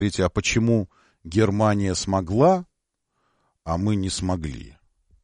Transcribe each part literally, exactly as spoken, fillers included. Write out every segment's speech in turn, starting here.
Говорите, а почему Германия смогла, а мы не смогли?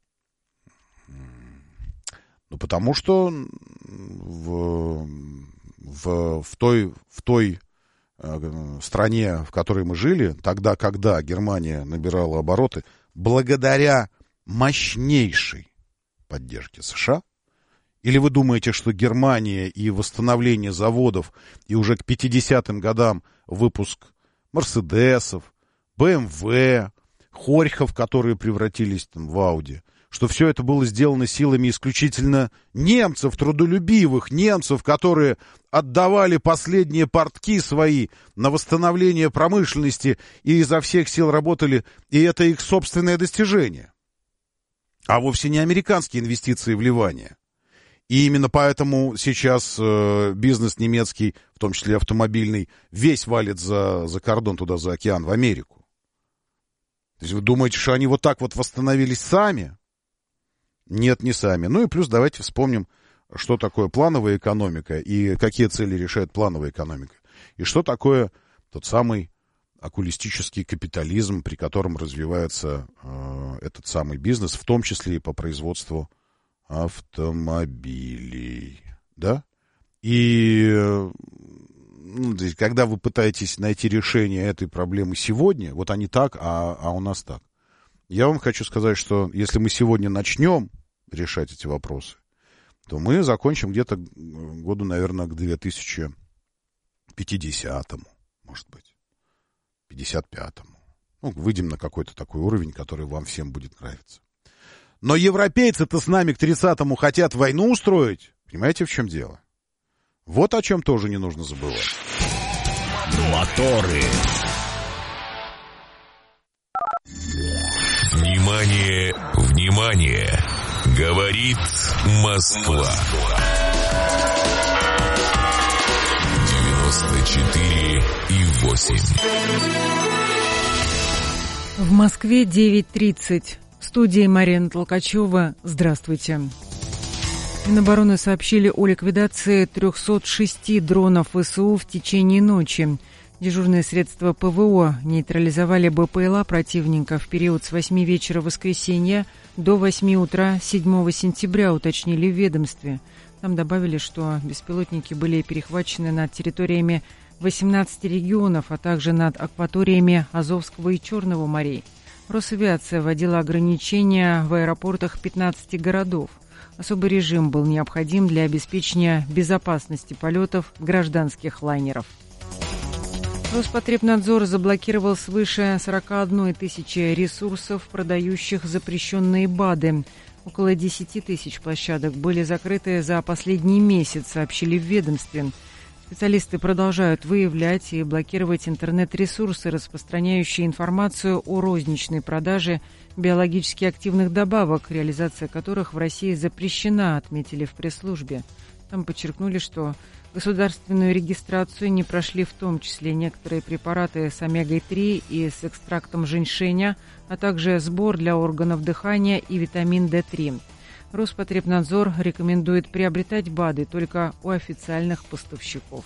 Ну, потому что в, в, в той, в той э, стране, в которой мы жили, тогда, когда Германия набирала обороты, благодаря мощнейшей поддержке США, или вы думаете, что Германия и восстановление заводов, и уже к пятидесятым годам выпуск Мерседесов, бэ эм вэ, Хорьхов, которые превратились там в Ауди, что все это было сделано силами исключительно немцев, трудолюбивых немцев, которые отдавали последние портки свои на восстановление промышленности и изо всех сил работали, и это их собственное достижение, а вовсе не американские инвестиции и вливания. И именно поэтому сейчас э, бизнес немецкий, в том числе автомобильный, весь валит за, за кордон, туда, за океан, в Америку. То есть вы думаете, что они вот так вот восстановились сами? Нет, не сами. Ну и плюс давайте вспомним, что такое плановая экономика и какие цели решает плановая экономика. И что такое тот самый оккулистический капитализм, при котором развивается э, этот самый бизнес, в том числе и по производству автомобилей, да? И ну, когда вы пытаетесь найти решение этой проблемы сегодня, вот они так, а, а у нас так. Я вам хочу сказать, что если мы сегодня начнем решать эти вопросы, то мы закончим где-то году, наверное, к две тысячи пятидесятому, может быть, пятьдесят пятому. Ну, выйдем на какой-то такой уровень, который вам всем будет нравиться. Но европейцы-то с нами к тридцатому хотят войну устроить. Понимаете, в чем дело? Вот о чем тоже не нужно забывать. Моторы. Внимание, внимание! Говорит Москва. девяносто четыре и восемь. В Москве девять тридцать. В студии Марина Толкачева. Здравствуйте. Минобороны сообщили о ликвидации трехсот шести дронов ВСУ в течение ночи. Дежурные средства ПВО нейтрализовали БПЛА противника в период с восьми вечера воскресенья до восьми утра седьмого сентября, уточнили в ведомстве. Там добавили, что беспилотники были перехвачены над территориями восемнадцати регионов, а также над акваториями Азовского и Черного морей. Росавиация вводила ограничения в аэропортах пятнадцати городов. Особый режим был необходим для обеспечения безопасности полетов гражданских лайнеров. Роспотребнадзор заблокировал свыше сорок одной тысячи ресурсов, продающих запрещенные БАДы. Около десяти тысяч площадок были закрыты за последний месяц, сообщили в ведомстве. Специалисты продолжают выявлять и блокировать интернет-ресурсы, распространяющие информацию о розничной продаже биологически активных добавок, реализация которых в России запрещена, отметили в пресс-службе. Там подчеркнули, что государственную регистрацию не прошли в том числе некоторые препараты с омегой три и с экстрактом женьшеня, а также сбор для органов дыхания и витамин дэ три. Роспотребнадзор рекомендует приобретать БАДы только у официальных поставщиков.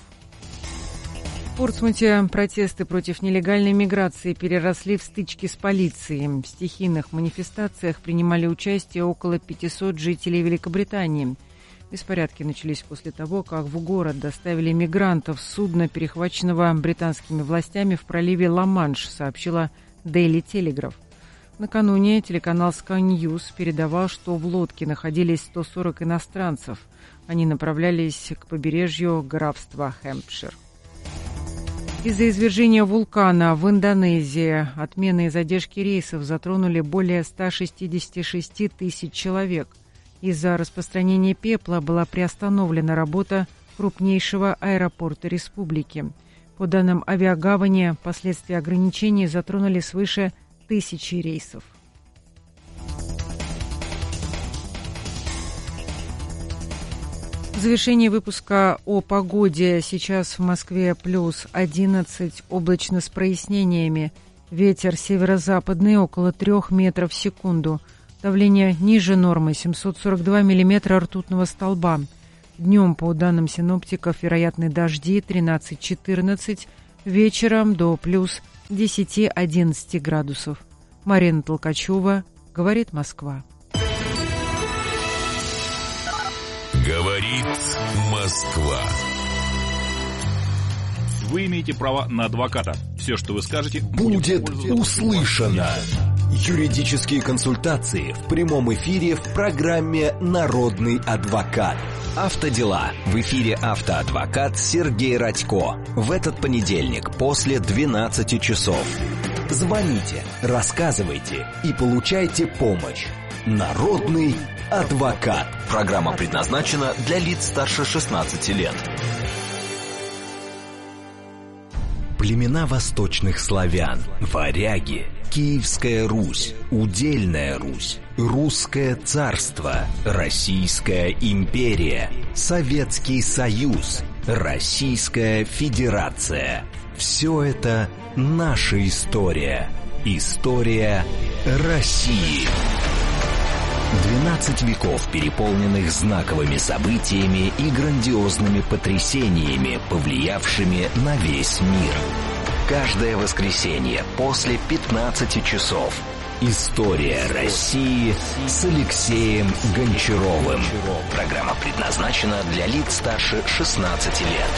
В Портсмуте протесты против нелегальной миграции переросли в стычки с полицией. В стихийных манифестациях принимали участие около пятисот жителей Великобритании. Беспорядки начались после того, как в город доставили мигрантов с судна, перехваченного британскими властями в проливе Ла-Манш, сообщила Daily Telegraph. Накануне телеканал Sky News передавал, что в лодке находились сто сорок иностранцев. Они направлялись к побережью графства Хэмпшир. Из-за извержения вулкана в Индонезии отмены и задержки рейсов затронули более ста шестидесяти шести тысяч человек. Из-за распространения пепла была приостановлена работа крупнейшего аэропорта республики. По данным авиагавани, последствия ограничений затронули свыше тысячи рейсов. В завершении выпуска о погоде. Сейчас в Москве плюс одиннадцать, облачно с прояснениями. Ветер северо-западный около трех метров в секунду. Давление ниже нормы семьсот сорок два миллиметра ртутного столба. Днем, по данным синоптиков, вероятны дожди тринадцать-четырнадцать, вечером до плюс десять-одиннадцать градусов. Марина Толкачева, говорит Москва. Говорит Москва. Вы имеете право на адвоката. Все, что вы скажете, будет услышано. Юридические консультации в прямом эфире в программе «Народный адвокат». Автодела. В эфире автоадвокат Сергей Радько. В этот понедельник после двенадцати часов. Звоните, рассказывайте и получайте помощь. Народный адвокат. Программа предназначена для лиц старше шестнадцати лет. Племена восточных славян, варяги, Киевская Русь, Удельная Русь, Русское царство, Российская империя, Советский Союз, Российская Федерация. Все это наша история. История России. двенадцать веков, переполненных знаковыми событиями и грандиозными потрясениями, повлиявшими на весь мир. Каждое воскресенье после пятнадцати часов. История России с Алексеем Гончаровым. Программа предназначена для лиц старше шестнадцати лет.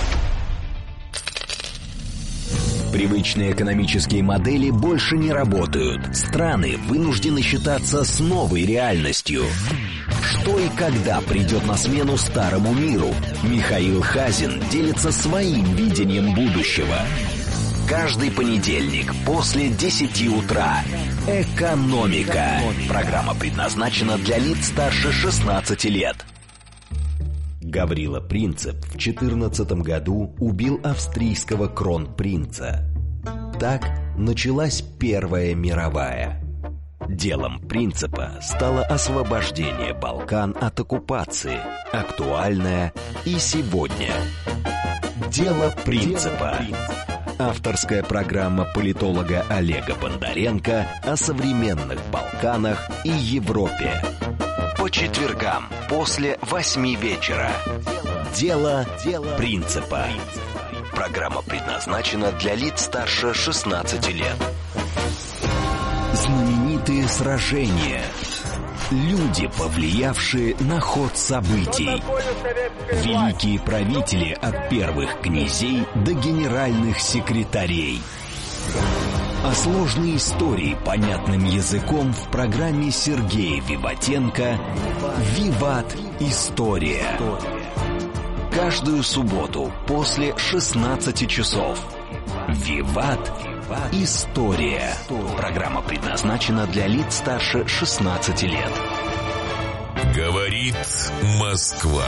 Привычные экономические модели больше не работают. Страны вынуждены считаться с новой реальностью. Что и когда придет на смену старому миру? Михаил Хазин делится своим видением будущего. Каждый понедельник после десяти утра. Экономика. Программа предназначена для лиц старше шестнадцати лет. Гаврила Принцип в четырнадцатом году убил австрийского кронпринца. Так началась Первая мировая. Делом Принципа стало освобождение Балкан от оккупации, актуальное и сегодня. Дело Принципа. Авторская программа политолога Олега Бондаренко о современных Балканах и Европе. По четвергам после восьми вечера. Дело Принципа. Программа предназначена для лиц старше шестнадцати лет. Знаменитые сражения. Люди, повлиявшие на ход событий. Великие правители от первых князей до генеральных секретарей. О сложной истории понятным языком в программе Сергея Виватенко «Виват. История». Каждую субботу после шестнадцати часов. «Виват. История». Программа предназначена для лиц старше шестнадцати лет. Говорит Москва.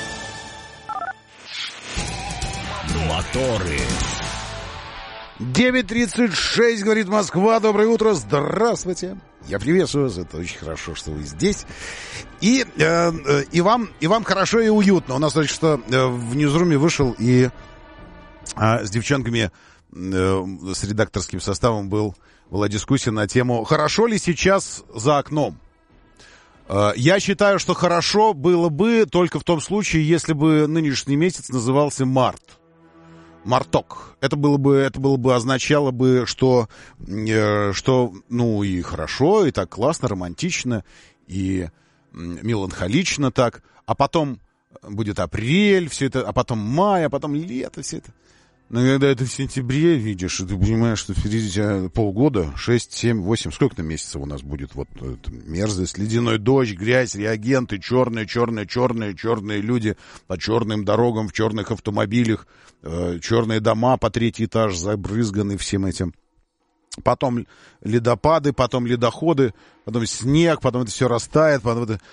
Моторы. девять тридцать шесть, говорит Москва. Доброе утро, здравствуйте. Я приветствую вас, это очень хорошо, что вы здесь. И, э, и, вам, и вам хорошо и уютно. У нас только что э, в Ньюзруме вышел и э, с девчонками, э, с редакторским составом был, была дискуссия на тему, хорошо ли сейчас за окном. Э, я считаю, что хорошо было бы только в том случае, если бы нынешний месяц назывался март. Марток. Это было бы, это было бы означало бы, что, э, что, ну, и хорошо, и так классно, романтично, и меланхолично так. А потом будет апрель, все это, а потом май, а потом лето, все это. Но когда это в сентябре видишь, и ты понимаешь, что впереди тебя полгода, шесть, семь, восемь, сколько там месяцев у нас будет? Вот это, мерзость, ледяной дождь, грязь, реагенты, черные, черные, черные, черные люди по черным дорогам, в черных автомобилях, э, черные дома по третий этаж забрызганы всем этим. Потом ледопады, потом ледоходы, потом снег, потом это все растает, потом это...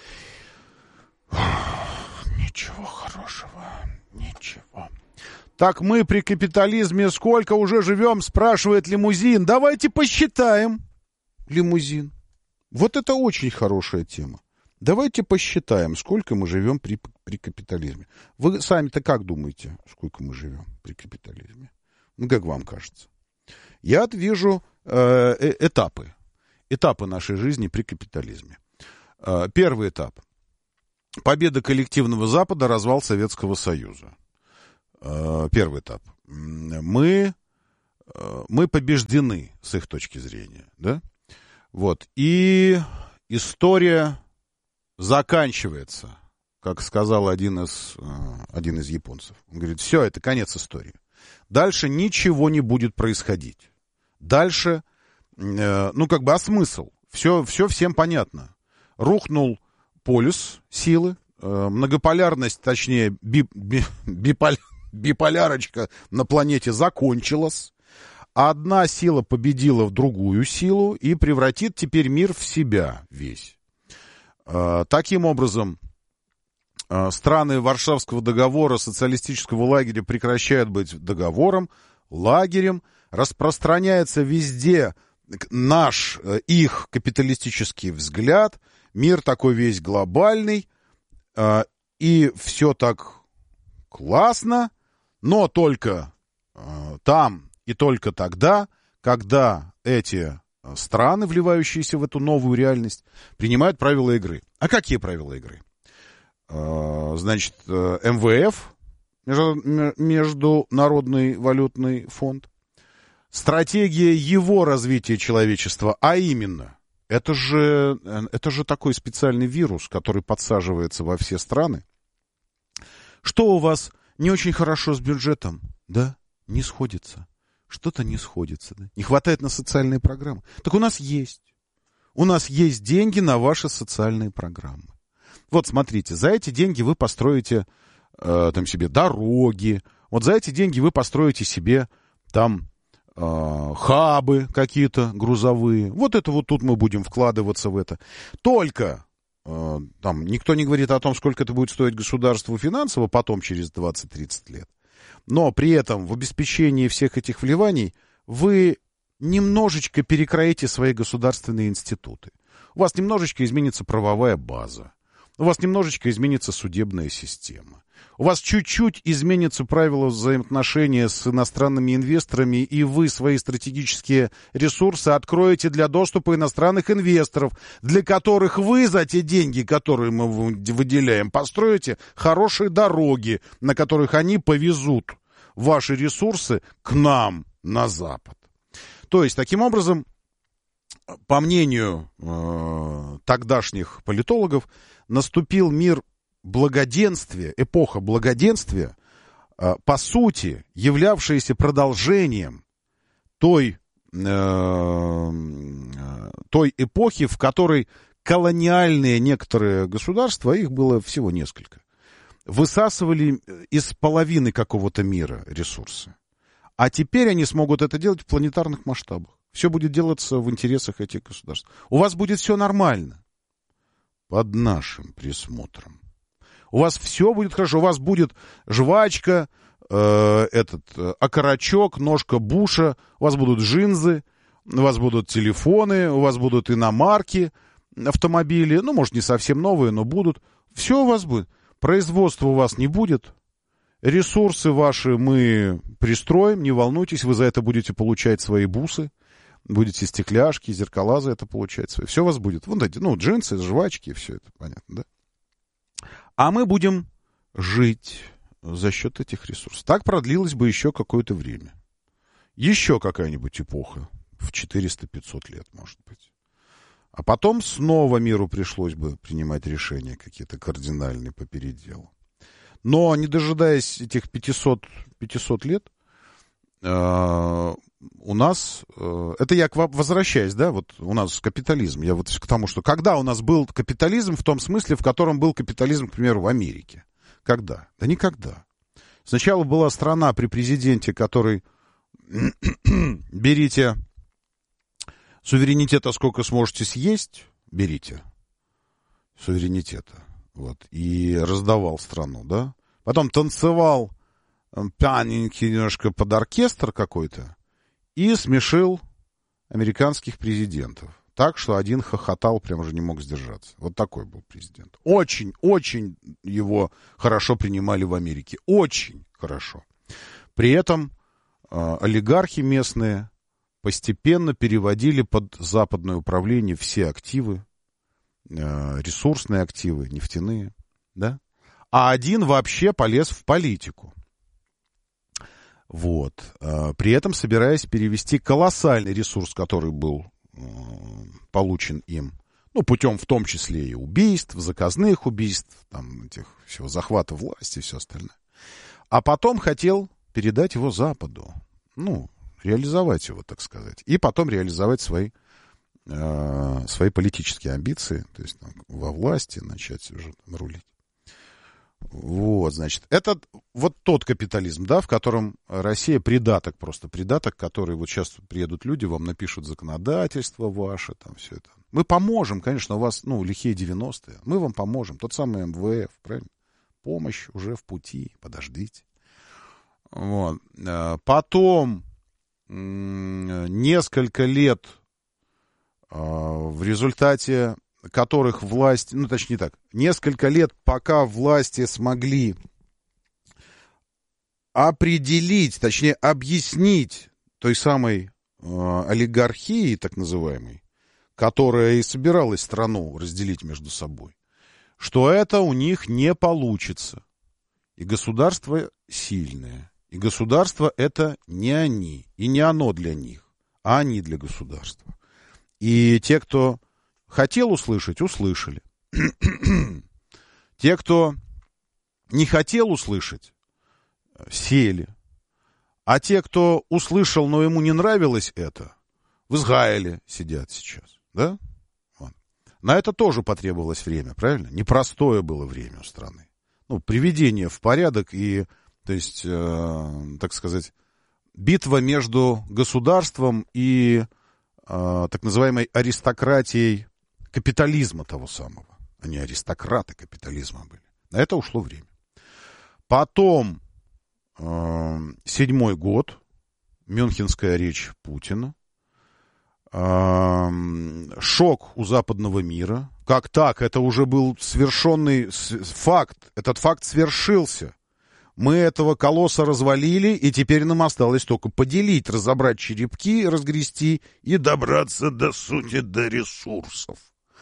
Ничего хорошего, ничего. Так мы при капитализме сколько уже живем, спрашивает лимузин. Давайте посчитаем. Лимузин. Вот это очень хорошая тема. Давайте посчитаем, сколько мы живем при, при капитализме. Вы сами-то как думаете, сколько мы живем при капитализме? Ну, как вам кажется? Я вижу э, этапы. Этапы нашей жизни при капитализме. Э, первый этап. Победа коллективного Запада, развал Советского Союза. Первый этап. Мы мы побеждены с их точки зрения, да? Вот. И история заканчивается, как сказал один из, один из японцев. Он говорит, все, это конец истории. Дальше ничего не будет происходить. Дальше, ну, как бы, а смысл? Все, все всем понятно. Рухнул полюс силы, многополярность, точнее, би, би, биполь, биполярочка на планете закончилась. Одна сила победила в другую силу и превратит теперь мир в себя весь. Таким образом, страны Варшавского договора, социалистического лагеря прекращают быть договором, лагерем. Распространяется везде наш, их капиталистический взгляд. Мир такой весь глобальный. И все так классно, но только там и только тогда, когда эти страны, вливающиеся в эту новую реальность, принимают правила игры. А какие правила игры? Значит, эм вэ эф, Международный валютный фонд, стратегия его развития человечества, а именно, это же, это же такой специальный вирус, который подсаживается во все страны. Что у вас не очень хорошо с бюджетом? Да, не сходится. Что-то не сходится. Да? Не хватает на социальные программы. Так у нас есть. У нас есть деньги на ваши социальные программы. Вот смотрите, за эти деньги вы построите э, там себе дороги. Вот за эти деньги вы построите себе там э, хабы какие-то грузовые. Вот это вот тут мы будем вкладываться в это. Только э, там никто не говорит о том, сколько это будет стоить государству финансово потом через двадцать-тридцать лет. Но при этом в обеспечении всех этих вливаний вы немножечко перекроите свои государственные институты. У вас немножечко изменится правовая база. У вас немножечко изменится судебная система. У вас чуть-чуть изменятся правила взаимоотношения с иностранными инвесторами, и вы свои стратегические ресурсы откроете для доступа иностранных инвесторов, для которых вы за те деньги, которые мы выделяем, построите хорошие дороги, на которых они повезут ваши ресурсы к нам на Запад. То есть, таким образом, по мнению э, тогдашних политологов, наступил мир благоденствия, эпоха благоденствия, э, по сути, являвшаяся продолжением той, э, той эпохи, в которой колониальные некоторые государства, их было всего несколько, высасывали из половины какого-то мира ресурсы. А теперь они смогут это делать в планетарных масштабах. Все будет делаться в интересах этих государств. У вас будет все нормально. Под нашим присмотром. У вас все будет хорошо. У вас будет жвачка, э, этот, э, окорочок, ножка Буша. У вас будут джинсы, у вас будут телефоны, у вас будут иномарки, автомобили. Ну, может, не совсем новые, но будут. Все у вас будет. Производства у вас не будет. Ресурсы ваши мы пристроим, не волнуйтесь, вы за это будете получать свои бусы. Будете стекляшки, зеркала за это получать свои. Все у вас будет. Вот эти, ну, джинсы, жвачки, все это понятно, да? А мы будем жить за счет этих ресурсов. Так продлилось бы еще какое-то время. Еще какая-нибудь эпоха. В четыреста-пятьсот лет, может быть. А потом снова миру пришлось бы принимать решения какие-то кардинальные по переделу. Но, не дожидаясь этих пятисот, пятисот лет, э, у нас, э, это я к вам возвращаюсь, да, вот у нас капитализм, я вот к тому, что когда у нас был капитализм в том смысле, в котором был капитализм, к примеру, в Америке? Когда? Да никогда. Сначала была страна при президенте, который берите суверенитета, сколько сможете съесть, берите суверенитета, вот, и раздавал страну, да, потом танцевал пьяненький немножко под оркестр какой-то, и смешил американских президентов. Так, что один хохотал, прям уже не мог сдержаться. Вот такой был президент. Очень, очень его хорошо принимали в Америке. Очень хорошо. При этом э, олигархи местные постепенно переводили под западное управление все активы, э, ресурсные активы, нефтяные. Да? А один вообще полез в политику. Вот. При этом собираясь перевести колоссальный ресурс, который был получен им, ну, путем в том числе и убийств, заказных убийств, там, этих всего захвата власти и все остальное. А потом хотел передать его Западу. Ну, реализовать его, так сказать. И потом реализовать свои, э, свои политические амбиции, то есть там, во власти начать уже там, рулить. Вот, значит, это вот тот капитализм, да, в котором Россия придаток, просто придаток, который вот сейчас приедут люди, вам напишут законодательство ваше, там все это. Мы поможем, конечно, у вас, ну, лихие девяностые, мы вам поможем, тот самый эм вэ эф, правильно? Помощь уже в пути, подождите. Вот. Потом несколько лет, в результате которых власть, ну, точнее так, несколько лет, пока власти смогли определить, точнее, объяснить той самой э, олигархии, так называемой, которая и собиралась страну разделить между собой, что это у них не получится. И государство сильное. И государство это не они, и не оно для них, а они для государства. И те, кто хотел услышать, услышали. Те, кто не хотел услышать, сели. А те, кто услышал, но ему не нравилось это, в Израиле сидят сейчас. Да? Вот. На это тоже потребовалось время, правильно? Непростое было время у страны. Ну, приведение в порядок и, то есть, э, так сказать, битва между государством и э, так называемой аристократией капитализма того самого. Они аристократы капитализма были. На это ушло время. Потом э, седьмой год, Мюнхенская речь Путина, э, шок у западного мира. Как так? Это уже был свершенный факт. Этот факт свершился. Мы этого колосса развалили, и теперь нам осталось только поделить, разобрать черепки, разгрести и добраться до сути, до ресурсов.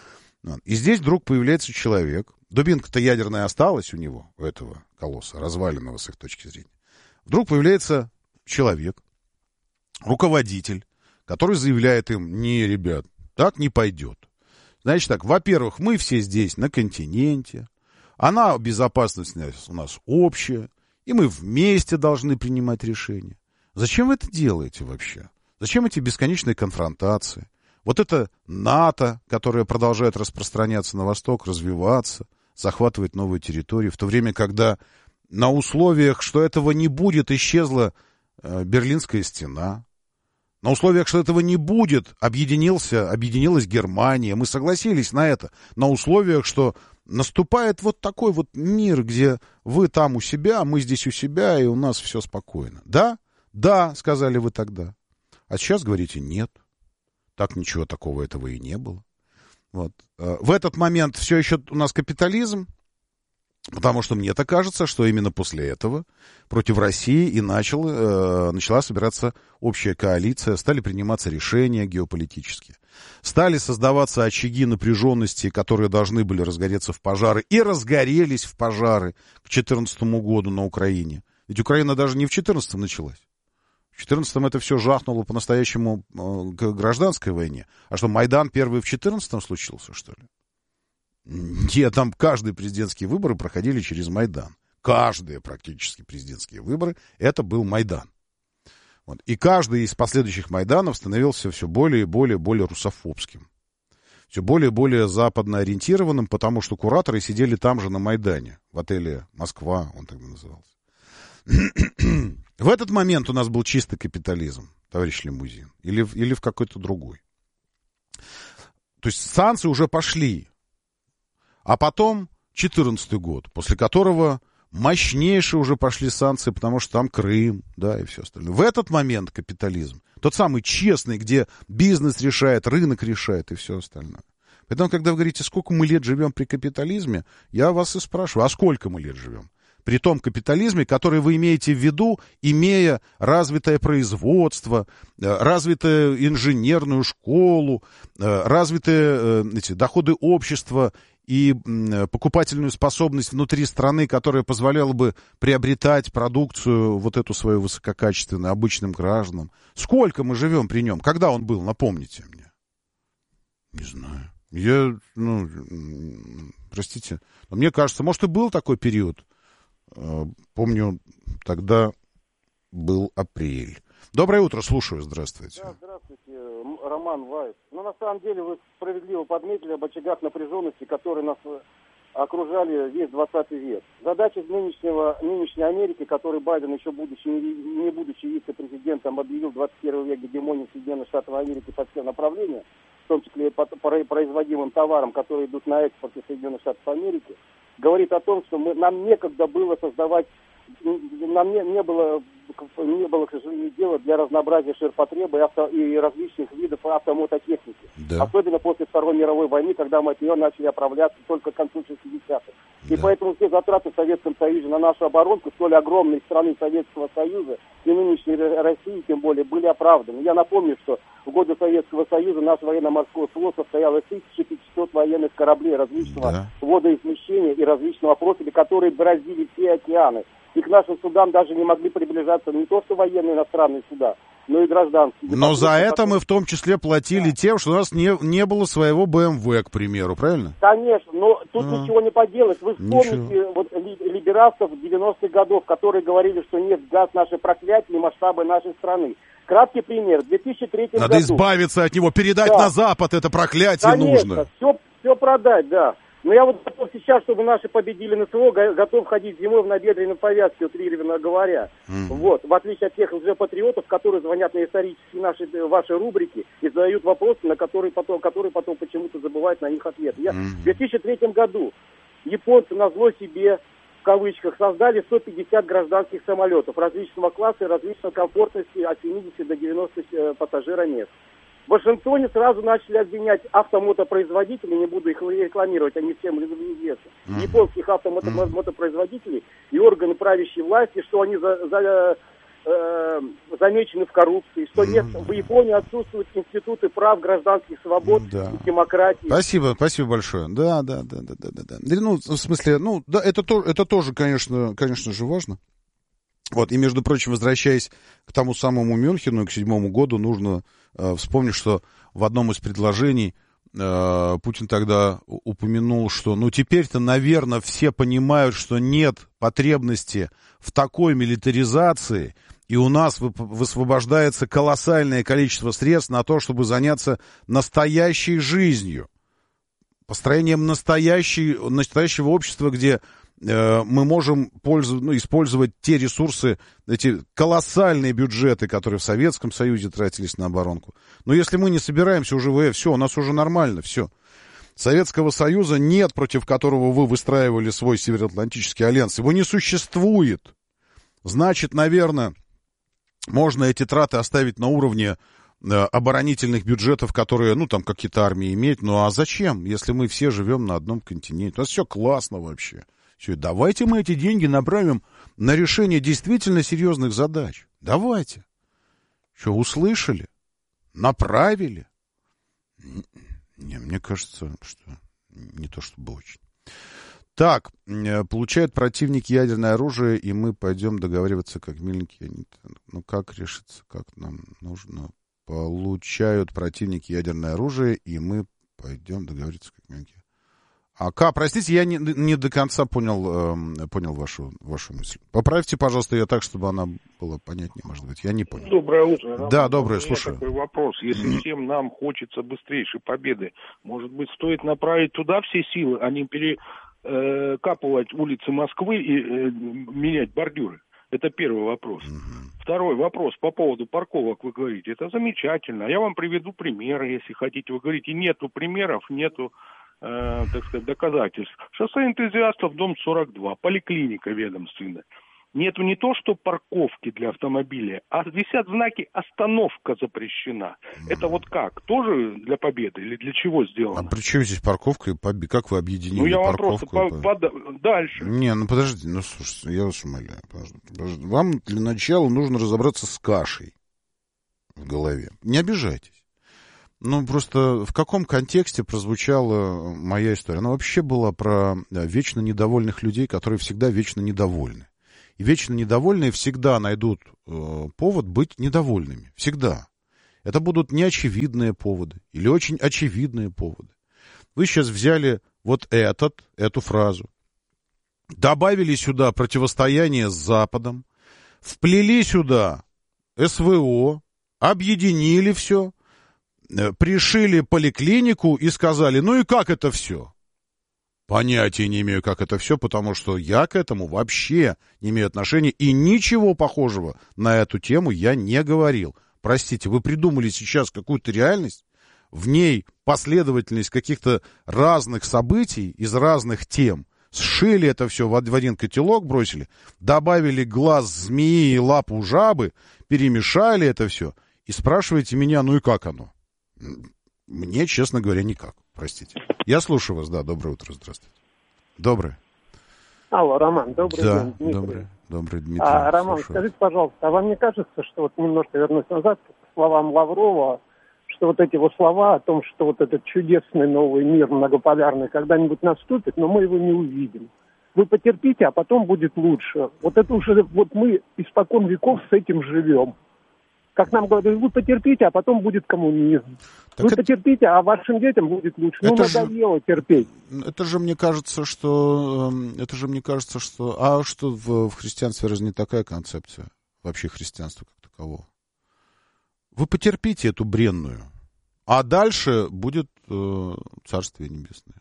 И здесь вдруг появляется человек. Дубинка-то ядерная осталась у него, у этого колосса, разваленного с их точки зрения. Вдруг появляется человек, руководитель, который заявляет им: не, ребят, так не пойдет. Значит так, во-первых, мы все здесь на континенте, она, безопасность у нас общая, и мы вместе должны принимать решения. Зачем вы это делаете вообще? Зачем эти бесконечные конфронтации? Вот это НАТО, которое продолжает распространяться на восток, развиваться, захватывать новые территории, в то время, когда на условиях, что этого не будет, исчезла э, Берлинская стена, на условиях, что этого не будет, объединился, объединилась Германия, мы согласились на это, на условиях, что наступает вот такой вот мир, где вы там у себя, мы здесь у себя, и у нас все спокойно. Да? Да, сказали вы тогда. А сейчас говорите: нет. Так ничего такого этого и не было. Вот. В этот момент все еще у нас капитализм, потому что мне так кажется, что именно после этого против России и начал, э, начала собираться общая коалиция, стали приниматься решения геополитические, стали создаваться очаги напряженности, которые должны были разгореться в пожары, и разгорелись в пожары к две тысячи четырнадцатому году на Украине. Ведь Украина даже не в две тысячи четырнадцатом началась. В две тысячи четырнадцатом это все жахнуло по-настоящему э, к гражданской войне. А что, Майдан первый в две тысячи четырнадцатом случился, что ли? Нет, там каждые президентские выборы проходили через Майдан. Каждые практически президентские выборы это был Майдан. Вот. И каждый из последующих Майданов становился все более и более, более русофобским. Все более и более западно ориентированным, потому что кураторы сидели там же на Майдане, в отеле «Москва», он тогда назывался. В этот момент у нас был чистый капитализм, товарищ Лимузин, или, или в какой-то другой. То есть санкции уже пошли. А потом две тысячи четырнадцатый год, после которого мощнейшие уже пошли санкции, потому что там Крым, да, и все остальное. В этот момент капитализм, тот самый честный, где бизнес решает, рынок решает и все остальное. Поэтому, когда вы говорите, сколько мы лет живем при капитализме, я вас и спрашиваю, а сколько мы лет живем? при том капитализме, который вы имеете в виду, имея развитое производство, развитую инженерную школу, развитые эти, доходы общества и покупательную способность внутри страны, которая позволяла бы приобретать продукцию вот эту свою высококачественную обычным гражданам. Сколько мы живем при нем? Когда он был, напомните мне. Не знаю. Я, ну, простите, но мне кажется, может, и был такой период. Помню, тогда был апрель. Доброе утро, слушаю, здравствуйте. Да, здравствуйте, Роман Вайс. Ну, на самом деле, вы справедливо подметили об очагах напряженности, которые нас окружали весь двадцатый век. Задача нынешнего, нынешней Америки, которой Байден, еще будучи, не будучи вице-президентом, объявил двадцать первый век гегемонию Соединенных Штатов Америки по всем направлениям, в том числе и по производимым товарам, которые идут на экспорт из Соединенных Штатов Америки, говорит о том, что мы, нам некогда было создавать, нам не, не было, не было, к сожалению, дела для разнообразия ширпотреба и, авто, и различных видов автомототехники. Да. Особенно после Второй мировой войны, когда мы от нее начали оправляться только к концу шестидесятых. Да. И поэтому все затраты в Советском Союзе на нашу оборонку, столь огромной страны Советского Союза и нынешней России, тем более, были оправданы. Я напомню, что в годы Советского Союза наш военно-морской флот состоял из тысячи пятисот военных кораблей различного да. водоизмещения и различного профиля, которые бороздили все океаны. И к нашим судам даже не могли приближаться не то что военные иностранные суда, но и гражданские. Но за это мы в том числе платили да. тем, что у нас не, не было своего бэ эм вэ, к примеру, правильно? Конечно, но тут а, ничего не поделать. Вы вспомните вот, либерастов девяностых годов, которые говорили, что нефть, газ — наше проклятие и масштабы нашей страны. Краткий пример. В две тысячи третьем Надо году... избавиться от него, передать да. на Запад это проклятие. Конечно, нужно. Все, все продать, да. Но я вот готов сейчас, чтобы наши победили на СВО, готов ходить зимой в набедренной повязке, утрированно говоря. Mm-hmm. Вот. В отличие от тех лжепатриотов, которые звонят на исторические наши, ваши рубрики и задают вопросы, на которые потом, которые потом почему-то забывают на них ответы. Я, mm-hmm. В две тысячи третьем году японцы назло себе, в кавычках, создали сто пятьдесят гражданских самолетов различного класса и различной комфортности от семидесяти до девяноста пассажира мест. В Вашингтоне сразу начали обвинять автомотопроизводителей, не буду их рекламировать, они всем известны, mm-hmm. японских автомотопроизводителей и органы правящей власти, что они за, за, э, замечены в коррупции, что mm-hmm. нет, в Японии отсутствуют институты прав, гражданских свобод да. и демократии. Спасибо, спасибо большое. Да, да, да, да, да, да. Ну, в смысле, ну, да, это, то, это тоже, конечно, конечно же, важно. Вот, и, между прочим, возвращаясь к тому самому Мюнхену и к седьмому году, нужно э, вспомнить, что в одном из предложений э, Путин тогда упомянул, что, ну, теперь-то, наверное, все понимают, что нет потребности в такой милитаризации, и у нас высвобождается колоссальное количество средств на то, чтобы заняться настоящей жизнью, построением настоящей, настоящего общества, где мы можем пользоваться, ну, использовать те ресурсы, эти колоссальные бюджеты, которые в Советском Союзе тратились на оборонку. Но если мы не собираемся уже в все, у нас уже нормально, все. Советского Союза нет, против которого вы выстраивали свой Североатлантический альянс. Его не существует. Значит, наверное, можно эти траты оставить на уровне э, оборонительных бюджетов, которые, ну, там какие-то армии иметь. Ну, а зачем, если мы все живем на одном континенте? У нас все классно вообще. Все, давайте мы эти деньги направим на решение действительно серьезных задач. Давайте. Что, услышали? Направили? Не, мне кажется, что не то чтобы очень. Так, получают противники ядерное оружие, и мы пойдем договариваться как миленькие. Ну, как решится, как нам нужно? Получают противники ядерное оружие, и мы пойдем договариваться как миленькие. А, Ка, простите, я не, не до конца понял, э, понял вашу, вашу мысль. Поправьте, пожалуйста, ее так, чтобы она была понятнее, может быть. Я не понял. Доброе утро. Да, доброе, слушаю. Такой вопрос. Если mm-hmm. всем нам хочется быстрейшей победы, может быть, стоит направить туда все силы, а не перекапывать улицы Москвы и э, менять бордюры? Это первый вопрос. Mm-hmm. Второй вопрос по поводу парковок, вы говорите. Это замечательно. Я вам приведу примеры, если хотите. Вы говорите, нету примеров, нету... Э, так сказать, доказательств. Шоссе энтузиастов, дом сорок два, поликлиника ведомственная. нету не то, что парковки для автомобиля, а висят знаки «Остановка запрещена». Mm. Это вот как? Тоже для победы или для чего сделано? А при чем здесь парковка и победа? Как вы объединили ну, я вам парковку? Просто по- по- дальше. Не, ну подождите, ну слушайте, я вас умоляю. Подождите. Вам для начала нужно разобраться с кашей в голове. Не обижайтесь. Ну, просто в каком контексте прозвучала моя история? Она вообще была про вечно недовольных людей, которые всегда вечно недовольны. И вечно недовольные всегда найдут э, повод быть недовольными. Всегда. Это будут неочевидные поводы или очень очевидные поводы. Вы сейчас взяли вот этот, эту фразу, добавили сюда противостояние с Западом, вплели сюда СВО, объединили все, пришили поликлинику и сказали, ну и как это все? Понятия не имею, как это все, потому что я к этому вообще не имею отношения, и ничего похожего на эту тему я не говорил. Простите, вы придумали сейчас какую-то реальность, в ней последовательность каких-то разных событий из разных тем, сшили это все в один котелок, бросили, добавили глаз змеи и лапу жабы, перемешали это все, и спрашиваете меня, ну и как оно? Мне, честно говоря, никак. Простите. Я слушаю вас, да. Доброе утро, здравствуйте. Доброе. Алло, Роман, добрый да, день, Дмитрий. Добрый, добрый, Дмитрий. А, Роман, слушаю. скажите, пожалуйста, а вам не кажется, что вот немножко вернусь назад к словам Лаврова, что вот эти вот слова о том, что вот этот чудесный новый мир многополярный когда-нибудь наступит, но мы его не увидим. Вы потерпите, а потом будет лучше. Вот это уже, вот мы испокон веков с этим живем. Как нам говорят, вы потерпите, а потом будет коммунизм. Так вы это... потерпите, а вашим детям будет лучше. Ну, надоело же... терпеть. Это же мне кажется, что... Это же мне кажется, что... А что в, в христианстве разве не такая концепция? Вообще христианство как такового. Вы потерпите эту бренную, а дальше будет э, Царствие Небесное.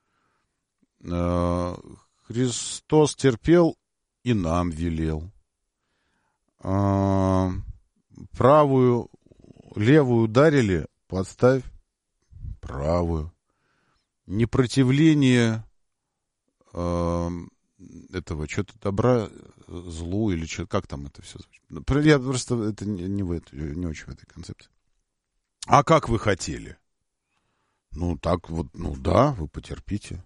Э, Христос терпел и нам велел. Э, правую, левую ударили, подставь правую. Непротивление э, этого, что-то добра, злу или что, как там это все звучит. Я просто, это не, не, в это, не очень в этой концепции. А как вы хотели? Ну, так вот, ну да, вы потерпите.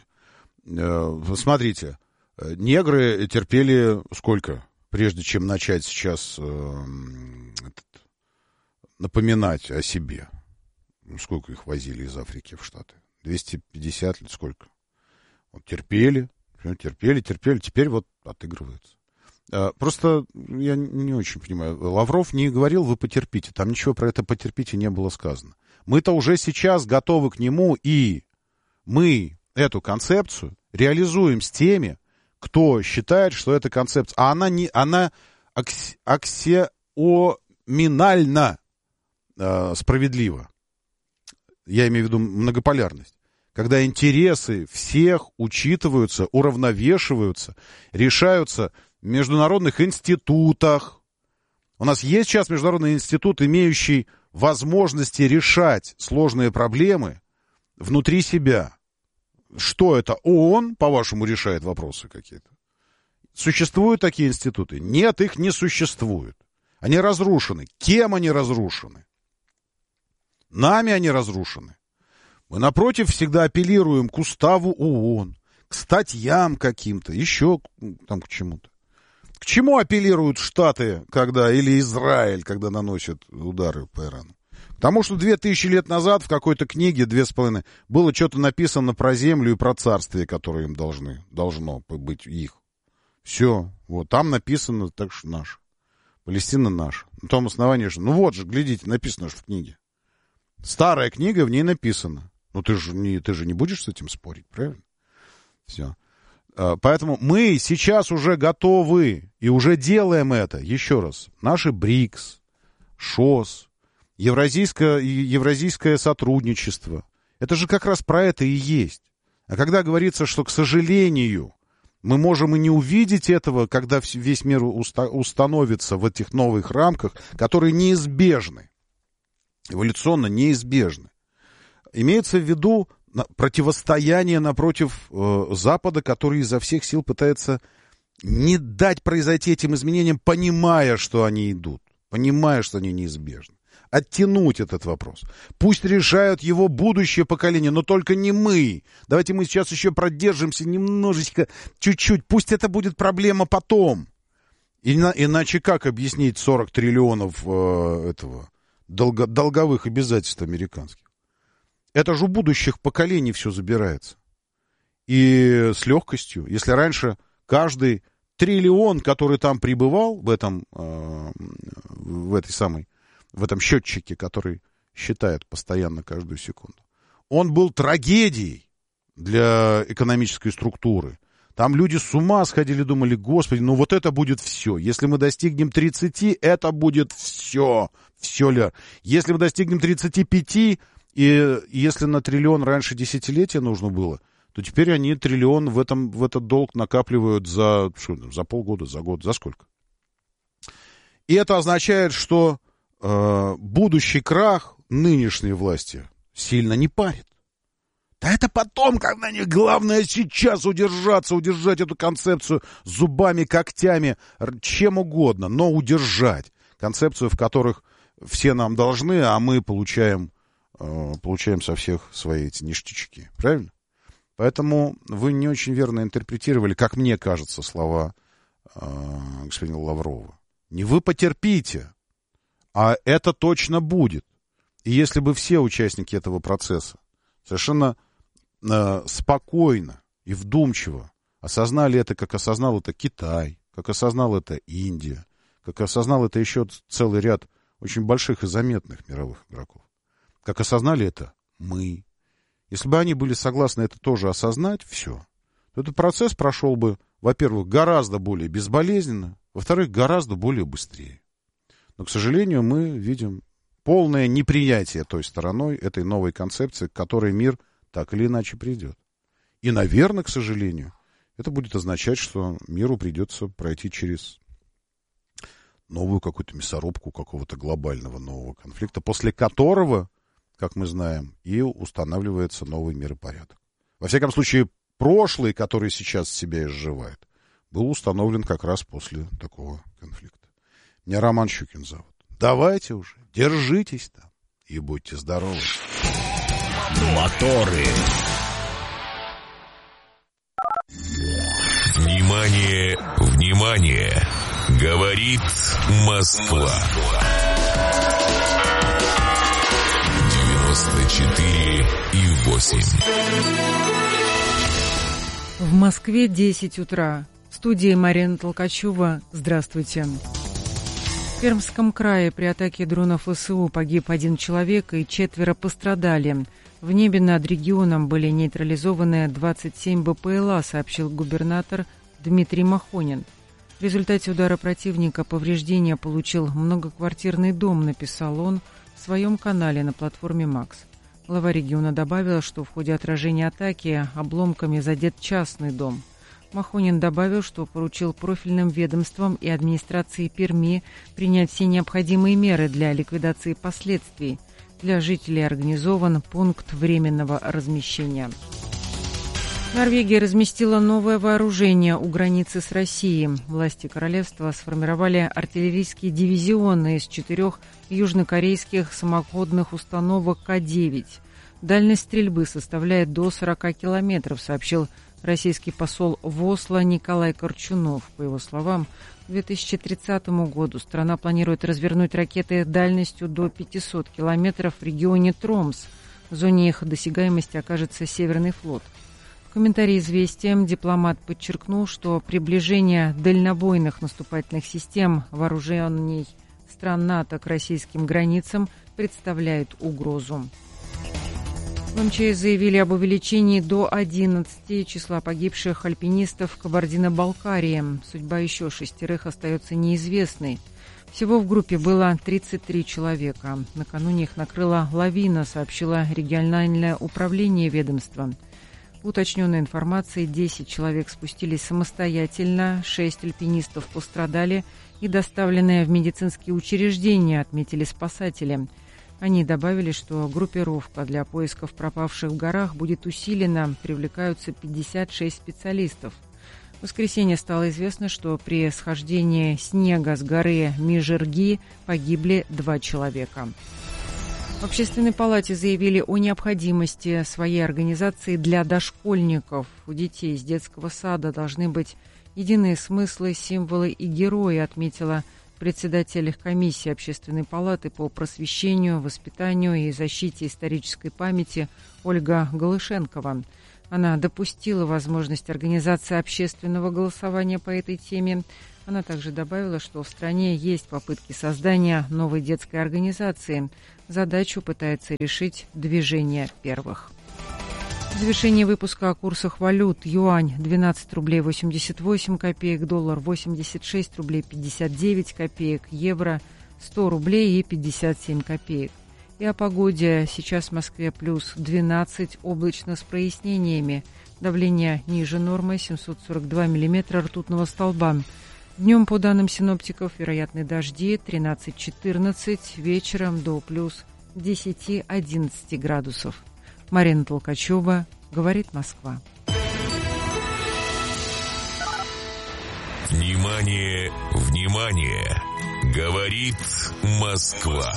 Э, смотрите, негры терпели сколько? Прежде чем начать сейчас э, этот, напоминать о себе. Сколько их возили из Африки в Штаты? двести пятьдесят лет, сколько? Вот терпели, терпели, терпели, теперь вот отыгрываются. Э, просто я не очень понимаю. Лавров не говорил, вы потерпите. Там ничего про это потерпите не было сказано. Мы-то уже сейчас готовы к нему, и мы эту концепцию реализуем с теми, кто считает, что эта концепция, а она, не, она акси, аксиоминально э, справедлива. Я имею в виду многополярность. Когда интересы всех учитываются, уравновешиваются, решаются в международных институтах. У нас есть сейчас международный институт, имеющий возможности решать сложные проблемы внутри себя. Что это? ООН, по-вашему, решает вопросы какие-то? Существуют такие институты? Нет, их не существует. Они разрушены. Кем они разрушены? Нами они разрушены. Мы, напротив, всегда апеллируем к уставу ООН, к статьям каким-то, еще там к чему-то. К чему апеллируют Штаты, когда, или Израиль, когда наносят удары по Ирану? Потому что две тысячи лет назад в какой-то книге, две с половиной, было что-то написано про землю и про царствие, которое им должны, должно быть их. Все. Вот там написано, так что наш. Палестина наша. На том основании, что... Ну вот же, глядите, написано же в книге. Старая книга, в ней написано. Ну ты же не, ты же не будешь с этим спорить, правильно? Все. Поэтому мы сейчас уже готовы и уже делаем это. Еще раз. Наши БРИКС, ШОС, Евразийское, евразийское сотрудничество. Это же как раз про это и есть. А когда говорится, что, к сожалению, мы можем и не увидеть этого, когда весь мир уста- установится в этих новых рамках, которые неизбежны, эволюционно неизбежны. Имеется в виду противостояние напротив э, Запада, который изо всех сил пытается Не дать произойти этим изменениям, понимая, что они идут, понимая, что они неизбежны. Оттянуть этот вопрос. Пусть решают его будущее поколение, но только не мы. Давайте мы сейчас еще продержимся немножечко, чуть-чуть. Пусть это будет проблема потом. Ина- иначе как объяснить сорок триллионов э, этого долго- долговых обязательств американских? Это же у будущих поколений все забирается. И с легкостью. Если раньше каждый триллион, который там пребывал в этом, э, в этой самой, в этом счетчике, который считает постоянно каждую секунду, он был трагедией для экономической структуры. Там люди с ума сходили, думали, господи, ну вот это будет все. Если мы достигнем тридцати, это будет все. Все ли? Если мы достигнем тридцати пяти, и если на триллион раньше десятилетия нужно было, то теперь они триллион в, этом, в этот долг накапливают за, что, за полгода, за год, за сколько. И это означает, что э, будущий крах нынешней власти сильно не парит. Да это потом, когда-нибудь, главное сейчас удержаться, удержать эту концепцию зубами, когтями, чем угодно, но удержать. Концепцию, в которых все нам должны, а мы получаем, э, получаем со всех свои эти ништячки. Правильно? Поэтому вы не очень верно интерпретировали, как мне кажется, слова э, господина Лаврова. Не вы потерпите, а это точно будет. И если бы все участники этого процесса совершенно э, спокойно и вдумчиво осознали это, как осознал это Китай, как осознал это Индия, как осознал это еще целый ряд очень больших и заметных мировых игроков, как осознали это мы. Если бы они были согласны это тоже осознать, все, то этот процесс прошел бы, во-первых, гораздо более безболезненно, во-вторых, гораздо более быстрее. Но, к сожалению, мы видим полное неприятие той стороной этой новой концепции, к которой мир так или иначе придет. И, наверное, к сожалению, это будет означать, что миру придется пройти через новую какую-то мясорубку какого-то глобального нового конфликта, после которого, как мы знаем, и устанавливается новый миропорядок. Во всяком случае, прошлый, который сейчас себя изживает, был установлен как раз после такого конфликта. Меня Роман Щукин зовут. Давайте уже, держитесь там и будьте здоровы. Моторы. Внимание, внимание! Говорит Москва. девяносто четыре и восемь. В Москве десять утра. В студии Марина Толкачева. Здравствуйте. В Пермском крае при атаке дронов ВСУ погиб один человек и четверо пострадали. В небе над регионом были нейтрализованы двадцать семь БПЛА, сообщил губернатор Дмитрий Махонин. В результате удара противника повреждения получил многоквартирный дом, написал он в своем канале на платформе «Макс». Глава региона добавила, что в ходе отражения атаки обломками задет частный дом. Махонин добавил, что поручил профильным ведомствам и администрации Перми принять все необходимые меры для ликвидации последствий. Для жителей организован пункт временного размещения. Норвегия разместила новое вооружение у границы с Россией. Власти королевства сформировали артиллерийские дивизионы из четырех южнокорейских самоходных установок К девять. Дальность стрельбы составляет до сорока километров, сообщил российский посол в Осло Николай Корчунов. По его словам, к две тысячи тридцатому году страна планирует развернуть ракеты дальностью до пятисот километров в регионе Тромс. В зоне их досягаемости окажется Северный флот. В комментарии «Известиям» дипломат подчеркнул, что приближение дальнобойных наступательных систем вооружений стран НАТО к российским границам представляет угрозу. В МЧС заявили об увеличении до одиннадцати числа погибших альпинистов в Кабардино-Балкарии. Судьба еще шестерых остается неизвестной. Всего в группе было тридцать три человека. Накануне их накрыла лавина, сообщило региональное управление ведомства. По уточненной информации, десять человек спустились самостоятельно, шесть альпинистов пострадали и доставленные в медицинские учреждения, отметили спасатели. Они добавили, что группировка для поисков пропавших в горах будет усилена, привлекаются пятьдесят шесть специалистов. В воскресенье стало известно, что при схождении снега с горы Межирги погибли два человека. В Общественной палате заявили о необходимости своей организации для дошкольников. У детей из детского сада должны быть единые смыслы, символы и герои, отметила председатель комиссии Общественной палаты по просвещению, воспитанию и защите исторической памяти Ольга Голышенкова. Она допустила возможность организации общественного голосования по этой теме. Она также добавила, что в стране есть попытки создания новой детской организации. Задачу пытается решить движение первых. В завершении выпуска о курсах валют. Юань двенадцать рублей восемьдесят восемь копеек, доллар восемьдесят шесть рублей пятьдесят девять копеек, евро сто рублей и пятьдесят семь копеек. И о погоде. Сейчас в Москве плюс двенадцать, облачно с прояснениями. Давление ниже нормы, семьсот сорок два миллиметра ртутного столба. Днем, по данным синоптиков, вероятны дожди тринадцать-четырнадцать, вечером до плюс десять-одиннадцать градусов. Марина Толкачева, говорит Москва. Внимание, внимание! Говорит Москва.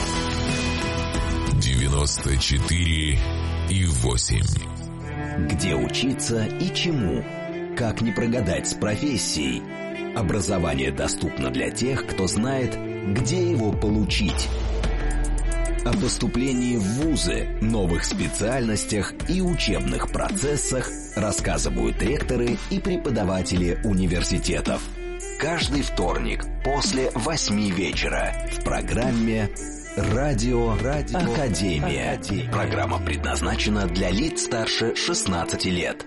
девяносто четыре и восемь. Где учиться и чему? Как не прогадать с профессией? Образование доступно для тех, кто знает, где его получить. О поступлении в вузы, новых специальностях и учебных процессах рассказывают ректоры и преподаватели университетов. Каждый вторник после восьми вечера в программе «Радио, Радио Академия». Академия. Программа предназначена для лиц старше шестнадцати лет.